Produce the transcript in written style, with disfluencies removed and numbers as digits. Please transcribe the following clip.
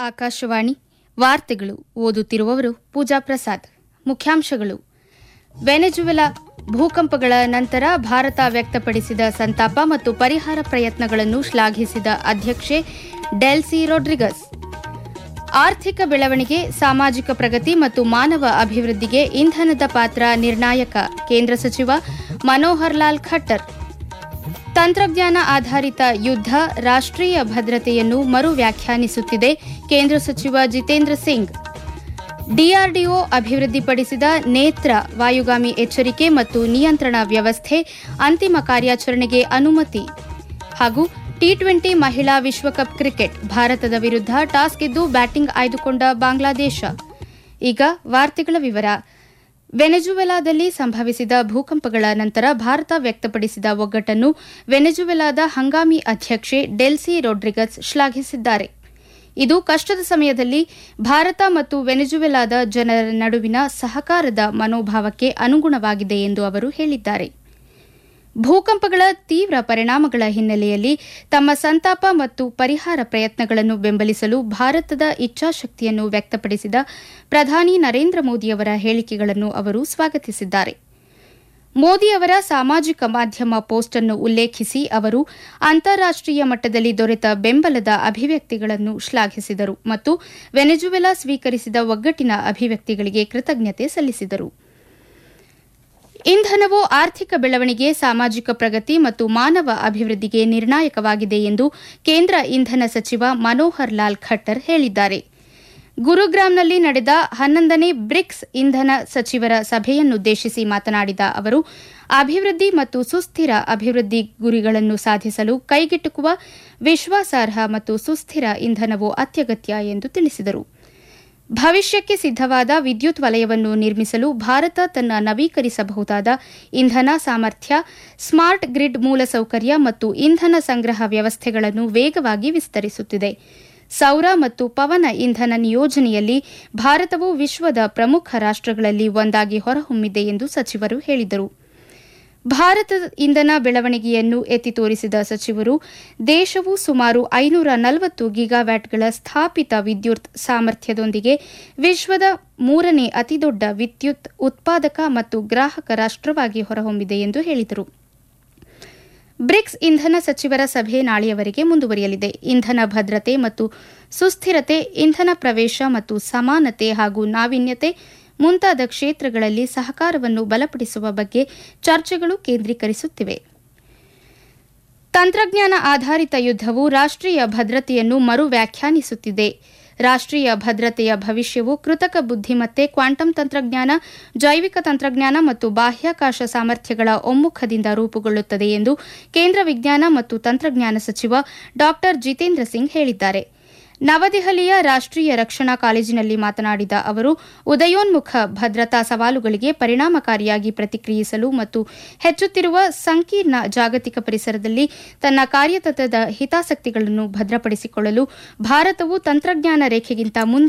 ಆಕಾಶವಾಣಿ ವಾರ್ತೆಗಳು ಓದುತ್ತಿರುವವರು ಪೂಜಾ ಪ್ರಸಾದ್. ಮುಖ್ಯಾಂಶಗಳು. ವೆನೆಜುವೆಲಾ ಭೂಕಂಪಗಳ ನಂತರ ಭಾರತ ವ್ಯಕ್ತಪಡಿಸಿದ ಸಂತಾಪ ಮತ್ತು ಪರಿಹಾರ ಪ್ರಯತ್ನಗಳನ್ನು ಶ್ಲಾಘಿಸಿದ ಅಧ್ಯಕ್ಷೆ ಡೆಲ್ಸಿ ರೊಡ್ರಿಗಸ್. ಆರ್ಥಿಕ ಬೆಳವಣಿಗೆ, ಸಾಮಾಜಿಕ ಪ್ರಗತಿ ಮತ್ತು ಮಾನವ ಅಭಿವೃದ್ಧಿಗೆ ಇಂಧನದ ಪಾತ್ರ ನಿರ್ಣಾಯಕ. ಕೇಂದ್ರ ಸಚಿವ ಮನೋಹರ್ ಲಾಲ್ ಖಟ್ಟರ್. ತಂತ್ರಜ್ಞಾನ ಆಧಾರಿತ ಯುದ್ಧ ರಾಷ್ಟ್ರೀಯ ಭದ್ರತೆಯನ್ನು ಮರು ವ್ಯಾಖ್ಯಾನಿಸುತ್ತಿದೆ. ಕೇಂದ್ರ ಸಚಿವ ಜಿತೇಂದ್ರ ಸಿಂಗ್. ಡಿಆರ್ಡಿಒ ಅಭಿವೃದ್ಧಿಪಡಿಸಿದ ನೇತ್ರ ವಾಯುಗಾಮಿ ಎಚ್ಚರಿಕೆ ಮತ್ತು ನಿಯಂತ್ರಣ ವ್ಯವಸ್ಥೆ ಅಂತಿಮ ಕಾರ್ಯಾಚರಣೆಗೆ ಅನುಮತಿ. ಹಾಗೂ ಟಿ20 ಮಹಿಳಾ ವಿಶ್ವಕಪ್ ಕ್ರಿಕೆಟ್, ಭಾರತದ ವಿರುದ್ಧ ಟಾಸ್ ಗೆದ್ದು ಬ್ಯಾಟಿಂಗ್ ಆಯ್ದುಕೊಂಡ ಬಾಂಗ್ಲಾದೇಶ. ಈಗ ವಾರ್ತೆಗಳ ವಿವರ. ವೆನೆಜುವೆಲಾದಲ್ಲಿ ಸಂಭವಿಸಿದ ಭೂಕಂಪಗಳ ನಂತರ ಭಾರತ ವ್ಯಕ್ತಪಡಿಸಿದ ಒಗ್ಗಟ್ಟನ್ನು ವೆನೆಜುವೆಲಾದ ಹಂಗಾಮಿ ಅಧ್ಯಕ್ಷೆ ಡೆಲ್ಸಿ ರೊಡ್ರಿಗಸ್ ಶ್ಲಾಘಿಸಿದ್ದಾರೆ. ಇದು ಕಷ್ಟದ ಸಮಯದಲ್ಲಿ ಭಾರತ ಮತ್ತು ವೆನೆಜುವೆಲಾದ ಜನರ ನಡುವಿನ ಸಹಕಾರದ ಮನೋಭಾವಕ್ಕೆ ಅನುಗುಣವಾಗಿದೆ ಎಂದು ಅವರು ಹೇಳಿದ್ದಾರೆ. ಭೂಕಂಪಗಳ ತೀವ್ರ ಪರಿಣಾಮಗಳ ಹಿನ್ನೆಲೆಯಲ್ಲಿ ತಮ್ಮ ಸಂತಾಪ ಮತ್ತು ಪರಿಹಾರ ಪ್ರಯತ್ನಗಳನ್ನು ಬೆಂಬಲಿಸಲು ಭಾರತದ ಇಚ್ಛಾಶಕ್ತಿಯನ್ನು ವ್ಯಕ್ತಪಡಿಸಿದ ಪ್ರಧಾನಿ ನರೇಂದ್ರ ಮೋದಿಯವರ ಹೇಳಿಕೆಗಳನ್ನು ಅವರು ಸ್ವಾಗತಿಸಿದ್ದಾರೆ. ಮೋದಿ ಅವರ ಸಾಮಾಜಿಕ ಮಾಧ್ಯಮ ಪೋಸ್ಟ್ ಅನ್ನು ಉಲ್ಲೇಖಿಸಿ ಅವರು ಅಂತಾರಾಷ್ಟೀಯ ಮಟ್ಟದಲ್ಲಿ ದೊರೆತ ಬೆಂಬಲದ ಅಭಿವ್ಯಕ್ತಿಗಳನ್ನು ಶ್ಲಾಘಿಸಿದರು ಮತ್ತು ವೆನೆಜುವೆಲಾ ಸ್ವೀಕರಿಸಿದ ಒಗ್ಗಟ್ಟಿನ ಅಭಿವ್ಯಕ್ತಿಗಳಿಗೆ ಕೃತಜ್ಞತೆ ಸಲ್ಲಿಸಿದರು. ಇಂಧನವು ಆರ್ಥಿಕ ಬೆಳವಣಿಗೆ, ಸಾಮಾಜಿಕ ಪ್ರಗತಿ ಮತ್ತು ಮಾನವ ಅಭಿವೃದ್ಧಿಗೆ ನಿರ್ಣಾಯಕವಾಗಿದೆ ಎಂದು ಕೇಂದ್ರ ಇಂಧನ ಸಚಿವ ಮನೋಹರ್ ಲಾಲ್ ಖಟ್ಟರ್ ಹೇಳಿದ್ದಾರೆ. ಗುರುಗ್ರಾಂನಲ್ಲಿ ನಡೆದ 11ನೇ ಬ್ರಿಕ್ಸ್ ಇಂಧನ ಸಚಿವರ ಸಭೆಯನ್ನುದ್ದೇಶಿಸಿ ಮಾತನಾಡಿದ ಅವರು, ಅಭಿವೃದ್ಧಿ ಮತ್ತು ಸುಸ್ಥಿರ ಅಭಿವೃದ್ಧಿ ಗುರಿಗಳನ್ನು ಸಾಧಿಸಲು ಕೈಗೆಟುಕುವ, ವಿಶ್ವಾಸಾರ್ಹ ಮತ್ತು ಸುಸ್ಥಿರ ಇಂಧನವು ಅತ್ಯಗತ್ಯ ಎಂದು ತಿಳಿಸಿದರು. ಭವಿಷ್ಯಕ್ಕೆ ಸಿದ್ದವಾದ ವಿದ್ಯುತ್ ವಲಯವನ್ನು ನಿರ್ಮಿಸಲು ಭಾರತ ತನ್ನ ನವೀಕರಿಸಬಹುದಾದ ಇಂಧನ ಸಾಮರ್ಥ್ಯ, ಸ್ಮಾರ್ಟ್ ಗ್ರಿಡ್ ಮೂಲಸೌಕರ್ಯ ಮತ್ತು ಇಂಧನ ಸಂಗ್ರಹ ವ್ಯವಸ್ಥೆಗಳನ್ನು ವೇಗವಾಗಿ ವಿಸ್ತರಿಸುತ್ತಿದೆ. ಸೌರ ಮತ್ತು ಪವನ ಇಂಧನ ನಿಯೋಜನೆಯಲ್ಲಿ ಭಾರತವು ವಿಶ್ವದ ಪ್ರಮುಖ ರಾಷ್ಟ್ರಗಳಲ್ಲಿ ಒಂದಾಗಿ ಹೊರಹೊಮ್ಮಿದೆ ಎಂದು ಸಚಿವರು ಹೇಳಿದರು. ಭಾರತದ ಇಂಧನ ಬೆಳವಣಿಗೆಯನ್ನು ಎತ್ತಿ ತೋರಿಸಿದ ಸಚಿವರು, ದೇಶವು ಸುಮಾರು 540 ಗಿಗಾವ್ಯಾಟ್ಗಳ ಸ್ಥಾಪಿತ ವಿದ್ಯುತ್ ಸಾಮರ್ಥ್ಯದೊಂದಿಗೆ ವಿಶ್ವದ 3ನೇ ಅತಿದೊಡ್ಡ ವಿದ್ಯುತ್ ಉತ್ಪಾದಕ ಮತ್ತು ಗ್ರಾಹಕ ರಾಷ್ಟ್ರವಾಗಿ ಹೊರಹೊಮ್ಮಿದೆ ಎಂದು ಹೇಳಿದರು. ಬ್ರಿಕ್ಸ್ ಇಂಧನ ಸಚಿವರ ಸಭೆ ನಾಳೆಯವರೆಗೆ ಮುಂದುವರಿಯಲಿದೆ. ಇಂಧನ ಭದ್ರತೆ ಮತ್ತು ಸುಸ್ಥಿರತೆ, ಇಂಧನ ಪ್ರವೇಶ ಮತ್ತು ಸಮಾನತೆ ಹಾಗೂ ನಾವೀನ್ಯತೆ ಮುಂತಾದ ಕ್ಷೇತ್ರಗಳಲ್ಲಿ ಸಹಕಾರವನ್ನು ಬಲಪಡಿಸುವ ಬಗ್ಗೆ ಚರ್ಚೆಗಳು ಕೇಂದ್ರೀಕರಿಸುತ್ತಿವೆ. ತಂತ್ರಜ್ಞಾನ ಆಧಾರಿತ ಯುದ್ಧವು ರಾಷ್ಟ್ರೀಯ ಭದ್ರತೆಯನ್ನು ಮರು ವ್ಯಾಖ್ಯಾನಿಸುತ್ತಿದೆ. ರಾಷ್ಟ್ರೀಯ ಭದ್ರತೆಯ ಭವಿಷ್ಯವು ಕೃತಕ ಬುದ್ಧಿಮತ್ತೆ, ಕ್ವಾಂಟಮ್ ತಂತ್ರಜ್ಞಾನ, ಜೈವಿಕ ತಂತ್ರಜ್ಞಾನ ಮತ್ತು ಬಾಹ್ಯಾಕಾಶ ಸಾಮರ್ಥ್ಯಗಳ ಒಮ್ಮುಖದಿಂದ ರೂಪುಗೊಳ್ಳುತ್ತದೆ ಎಂದು ಕೇಂದ್ರ ವಿಜ್ಞಾನ ಮತ್ತು ತಂತ್ರಜ್ಞಾನ ಸಚಿವ ಡಾ ಜಿತೇಂದ್ರ ಸಿಂಗ್ ಹೇಳಿದ್ದಾರೆ. ನವದೆಹಲಿಯ ರಾಷ್ಟ್ರೀಯ ರಕ್ಷಣಾ ಕಾಲೇಜಿನಲ್ಲಿ ಮಾತನಾಡಿದ ಅವರು, ಉದಯೋನ್ಮುಖ ಭದ್ರತಾ ಸವಾಲುಗಳಿಗೆ ಪರಿಣಾಮಕಾರಿಯಾಗಿ ಪ್ರತಿಕ್ರಿಯಿಸಲು ಮತ್ತು ಹೆಚ್ಚುತ್ತಿರುವ ಸಂಕೀರ್ಣ ಜಾಗತಿಕ ಪರಿಸರದಲ್ಲಿ ತನ್ನ ಕಾರ್ಯತಂತ್ರದ ಹಿತಾಸಕ್ತಿಗಳನ್ನು ಭದ್ರಪಡಿಸಿಕೊಳ್ಳಲು ಭಾರತವು ತಂತ್ರಜ್ಞಾನ ರೇಖೆಗಿಂತ ಮುಂದೆ